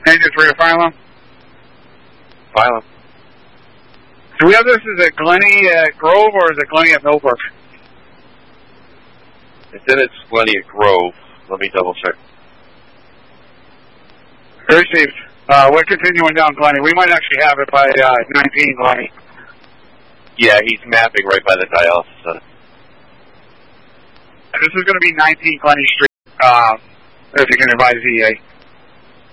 Danger 3 to Phylum. Phylum. Do we have this as a Glenny at Grove or is it Glenny at Millbrook? It's in its Glenny at Grove. Let me double check. Received. We're continuing down Glenny. We might actually have it by 19 Glenny. Yeah, he's mapping right by the dialysis center. This is going to be 19 Glenny Street, if you can advise EA.